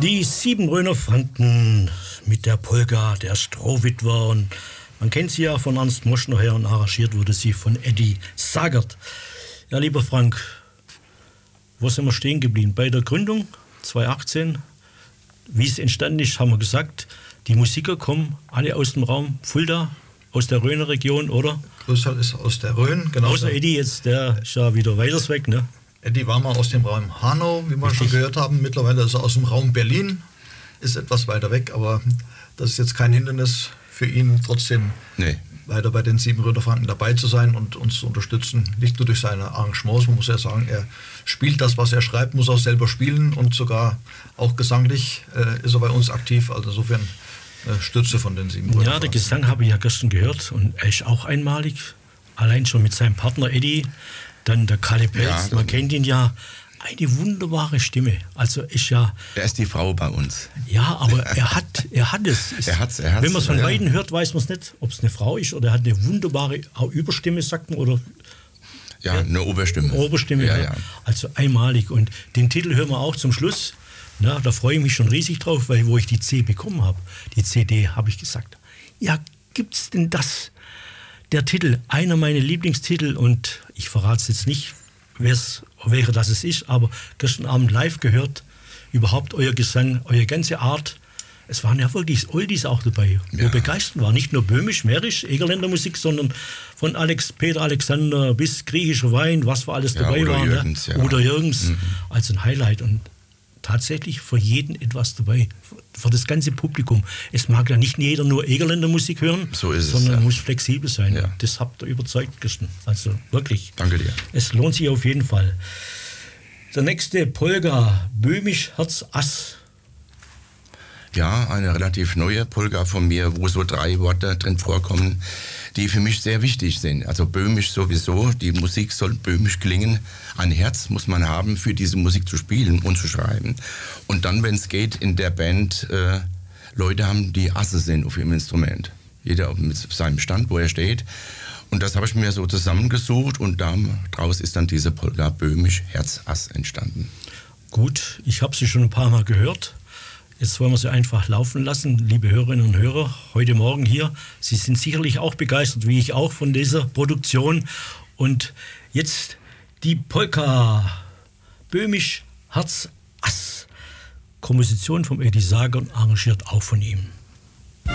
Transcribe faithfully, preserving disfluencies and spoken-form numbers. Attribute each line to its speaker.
Speaker 1: Die Siebenröner Franken mit der Polka, der Strohwitwer. Und man kennt sie ja von Ernst Moschner her und arrangiert wurde sie von Eddie Sagert. Ja, lieber Frank, wo sind wir stehen geblieben? Bei der Gründung zweitausendachtzehn, wie es entstanden ist, haben wir gesagt, die Musiker kommen alle aus dem Raum Fulda, aus der Rhöner Region, oder?
Speaker 2: Größer ist aus der Rhön, genau.
Speaker 1: Außer Eddie jetzt, der ist ja wieder weiters weg, ne?
Speaker 2: Eddie war mal aus dem Raum Hanau, wie wir
Speaker 1: Richtig.
Speaker 2: schon gehört haben. Mittlerweile ist er aus dem Raum Berlin, ist etwas weiter weg, aber das ist jetzt kein Hindernis für ihn, trotzdem
Speaker 3: Nee.
Speaker 2: weiter bei den Siebenröner Franken dabei zu sein und uns zu unterstützen. Nicht nur durch seine Arrangements, man muss ja sagen, er spielt das, was er schreibt, muss auch selber spielen und sogar auch gesanglich äh, ist er bei uns aktiv. Also insofern äh, Stütze von den Siebenröner
Speaker 1: Ja, der
Speaker 2: Franken.
Speaker 1: Gesang habe ich ja gestern gehört und er ist auch einmalig. Allein schon mit seinem Partner Eddie, dann der Kalle Pelz,
Speaker 3: Ja,
Speaker 1: man kennt ihn ja, eine wunderbare Stimme. Also ist ja,
Speaker 3: Er ist die Frau bei uns.
Speaker 1: ja, aber er hat, er hat es.
Speaker 3: Er hat's, er hat's,
Speaker 1: Wenn man es von
Speaker 3: ja.
Speaker 1: Weitem hört, weiß man es nicht, ob es eine Frau ist oder er hat eine wunderbare auch Überstimme, sagt man, oder
Speaker 3: Ja, eine Oberstimme.
Speaker 1: Oberstimme.
Speaker 3: Ja,
Speaker 1: Ja,
Speaker 3: ja.
Speaker 1: Also einmalig. Und den Titel hören wir auch zum Schluss. Na, da freue ich mich schon riesig drauf, weil wo ich die C bekommen habe, die C D, habe ich gesagt, ja, gibt's denn das? Der Titel, einer meiner Lieblingstitel, und ich verrate es jetzt nicht, wer's, welcher das es ist, aber gestern Abend live gehört, überhaupt euer Gesang, eure ganze Art. Es waren ja wirklich Oldies auch dabei, wo
Speaker 3: Ja.
Speaker 1: begeistert war. Nicht nur böhmisch, mährisch, Egerländer Musik, sondern von Alex, Peter Alexander bis griechischer Wein, was wir alles
Speaker 3: Ja,
Speaker 1: dabei
Speaker 3: Udo
Speaker 1: waren.
Speaker 3: Jürgens,
Speaker 1: ja.
Speaker 3: ja.
Speaker 1: Oder Jürgens,
Speaker 3: Mhm.
Speaker 1: als ein Highlight. Und tatsächlich für jeden etwas dabei, für das ganze Publikum. Es mag ja nicht jeder nur Egerländer Musik hören,
Speaker 3: So ist es,
Speaker 1: sondern
Speaker 3: ja.
Speaker 1: muss flexibel sein.
Speaker 3: Ja.
Speaker 1: Das habt ihr überzeugt gestern. Also wirklich.
Speaker 3: Danke dir.
Speaker 1: Es lohnt sich auf jeden Fall. Der nächste Polka, Böhmisch Herz Ass.
Speaker 3: Ja, eine relativ neue Polka von mir, wo so drei Worte drin vorkommen, die für mich sehr wichtig sind. Also böhmisch sowieso, die Musik soll böhmisch klingen. Ein Herz muss man haben, für diese Musik zu spielen und zu schreiben. Und dann, wenn es geht, in der Band äh, Leute haben, die Asse sind auf ihrem Instrument. Jeder mit seinem Stand, wo er steht. Und das habe ich mir so zusammengesucht und daraus ist dann diese Polka Böhmisch Herz Ass entstanden.
Speaker 1: Gut, ich habe sie schon ein paar Mal gehört. Jetzt wollen wir sie einfach laufen lassen, liebe Hörerinnen und Hörer, heute Morgen hier. Sie sind sicherlich auch begeistert, wie ich auch, von dieser Produktion. Und jetzt die Polka, Böhmisch Herz Ass. Komposition vom Eddie Sagert, arrangiert auch von ihm.